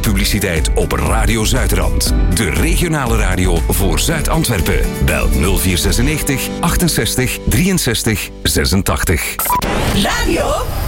publiciteit op Radio Zuidrand. De regionale radio voor Zuid-Antwerpen. Bel 0496 68 63 86. Radio